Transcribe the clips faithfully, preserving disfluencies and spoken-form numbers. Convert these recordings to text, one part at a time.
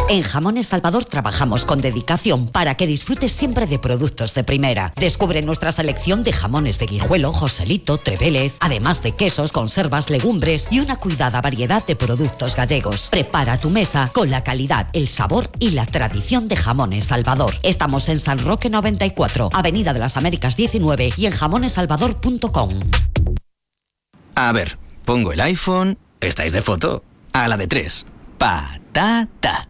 En Jamones Salvador trabajamos con dedicación para que disfrutes siempre de productos de primera. Descubre nuestra selección de jamones de Guijuelo, Joselito, Trevélez, además de quesos, conservas, legumbres y una cuidada variedad de productos gallegos. Prepara tu mesa con la calidad, el sabor y la tradición de Jamones Salvador. Estamos en San Roque noventa y cuatro, Avenida de las Américas diecinueve y en jamones salvador punto com. A ver, pongo el iPhone, estáis de foto, a la de tres. Patata.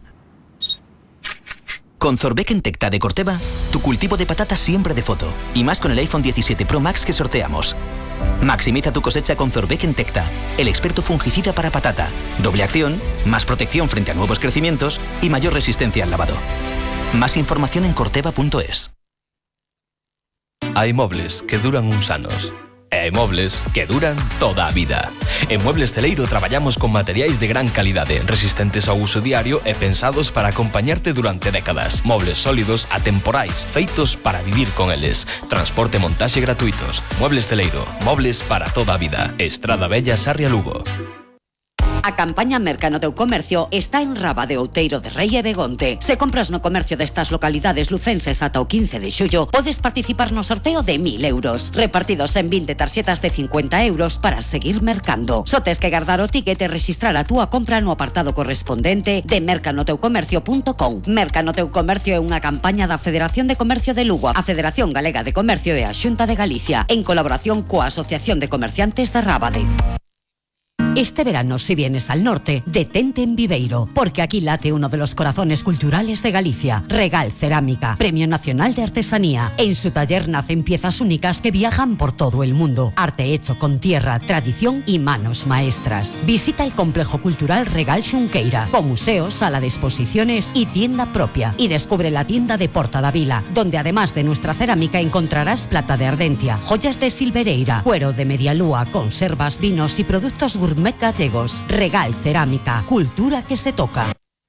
Con Zorbeck Entecta de Corteva, tu cultivo de patata siempre de foto. Y más con el iPhone diecisiete Pro Max que sorteamos. Maximiza tu cosecha con Zorbeck Entecta, el experto fungicida para patata. Doble acción, más protección frente a nuevos crecimientos y mayor resistencia al lavado. Más información en corteva punto es. Hai mobles que duran uns anos. E hai mobles que duran toda a vida. En Muebles Celeiro traballamos con materiais de gran calidade, resistentes ao uso diario e pensados para acompañarte durante décadas. Mobles sólidos, atemporais, feitos para vivir con eles. Transporte e montaxe gratuitos. Muebles Celeiro, mobles para toda a vida. Estrada Bella, Sarria, Lugo. A campaña Merca no teu comercio está en Raba de Outeiro de Rei e Begonte. Se compras no comercio destas localidades lucenses ata o quince de xullo, podes participar no sorteo de mil euros, repartidos en vinte tarxetas de cincuenta euros para seguir mercando. Só tes que guardar o ticket e registrar a túa compra no apartado correspondente de merca no teu comercio punto com. Merca no teu comercio é unha campaña da Federación de Comercio de Lugo, a Federación Galega de Comercio e a Xunta de Galicia, en colaboración coa Asociación de Comerciantes de Rábade. Este verano, si vienes al norte, detente en Viveiro, porque aquí late uno de los corazones culturales de Galicia. Regal Cerámica, Premio Nacional de Artesanía. En su taller nacen piezas únicas que viajan por todo el mundo. Arte hecho con tierra, tradición y manos maestras. Visita el complejo cultural Regal Xunqueira, con museo, sala de exposiciones y tienda propia. Y descubre la tienda de Porta da Vila, donde además de nuestra cerámica encontrarás plata de Ardentia, joyas de Silvereira, cuero de Medialúa, conservas, vinos y productos gourmet gallegos. Regal Cerámica, cultura que se toca.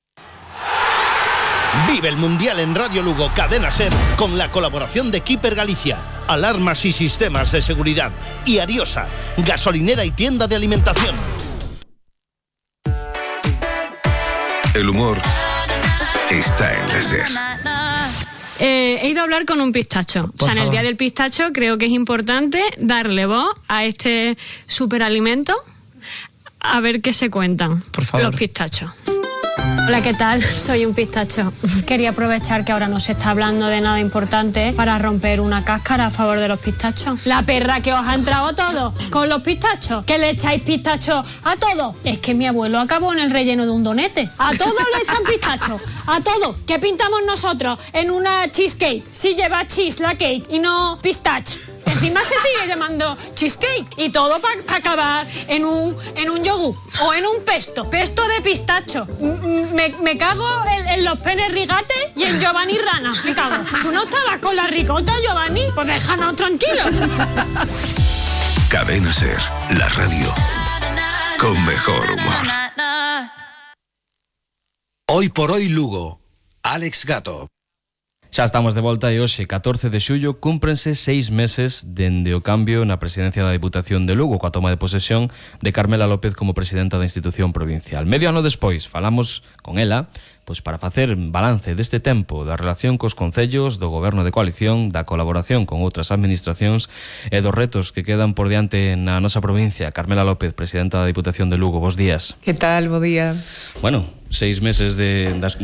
Vive el Mundial en Radio Lugo Cadena Ser con la colaboración de Keeper Galicia, Alarmas y Sistemas de Seguridad y Ariosa, gasolinera y tienda de alimentación. El humor está en la Ser. Eh, he ido a hablar con un pistacho. Por o sea, en el favor. Día del Pistacho creo que es importante darle voz a este superalimento, a ver qué se cuentan Por favor. los pistachos. Hola, ¿qué tal? Soy un pistacho. Quería aprovechar que ahora no se está hablando de nada importante para romper una cáscara a favor de los pistachos. La perra que os ha entrado todo con los pistachos. ¿Que le echáis pistacho a todo? Es que mi abuelo acabó en el relleno de un donete. A todos le echan pistacho. A todo. ¿Qué pintamos nosotros en una cheesecake? Si lleva cheese la cake y no pistache. Encima se sigue llamando cheesecake y todo para pa acabar en un, en un yogur o en un pesto, pesto de pistacho. M- Me, me cago en, en los penes rigate y en Giovanni Rana. Me cago. ¿Tú no estabas con la ricota, Giovanni? Pues déjanos tranquilos. Cadena Ser, la radio con mejor humor. Hoy por hoy Lugo, Alex Gato. Xa estamos de volta e hoxe, catorce de xullo, cúmprense seis meses dende o cambio na presidencia da Diputación de Lugo coa toma de posesión de Carmela López como presidenta da institución provincial. Medio ano despois, falamos con ela pois para facer balance deste tempo da relación cos concellos, do goberno de coalición, da colaboración con outras administracións e dos retos que quedan por diante na nosa provincia. Carmela López, presidenta da Diputación de Lugo, bos días. Que tal, bo día. Bueno, seis meses de, das,